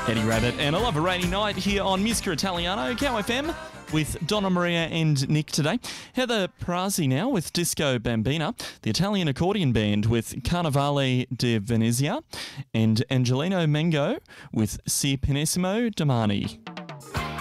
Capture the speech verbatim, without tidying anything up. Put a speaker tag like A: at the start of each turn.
A: Eddie Rabbit, and I love a rainy night here on Musica Italiano, Cow F M, with Donna Maria and Nick today. Heather Prazzi now with Disco Bambina, the Italian accordion band with Carnevale di Venezia, and Angelino Mango with Si Pianissimo Domani.